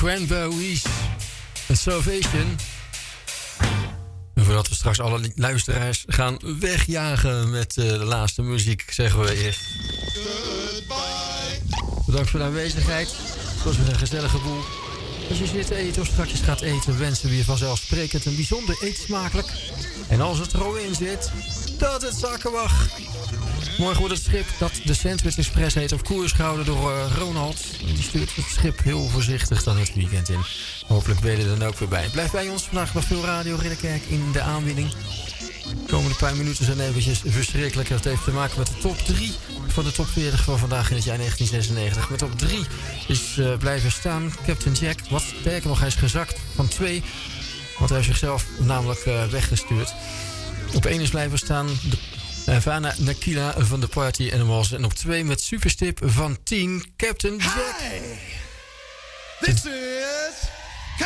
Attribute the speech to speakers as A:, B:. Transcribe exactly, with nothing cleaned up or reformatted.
A: Cranberries en Salvation. En voordat we straks alle luisteraars gaan wegjagen met uh, de laatste muziek, zeggen we eerst goodbye. Bedankt voor de aanwezigheid. Het was weer een gezellige boel. Als je zit te eten of straks gaat eten, wensen we je vanzelfsprekend een bijzonder eetsmakelijk. En als het er al in zit, dat het zakken mag. Morgen wordt het schip dat de Sandwich Express heet op koers gehouden door uh, Ronald. Die stuurt het schip heel voorzichtig dan het weekend in. Hopelijk ben je er dan ook weer bij. Blijf bij ons, vandaag nog veel Radio Ridderkerk in de aanbieding. De komende paar minuten zijn eventjes verschrikkelijk. Dat heeft te maken met de top drie van de top veertig van vandaag in het jaar negentien zesennegentig. Met top drie is uh, blijven staan Captain Jack. Wat sterker nog, hij is gezakt van twee. Want hij heeft zichzelf namelijk uh, weggestuurd. Op één is blijven staan de uh, Vana Nakila van de Party Animals. En op twee met superstip van tien Captain Jack.
B: Hi, this is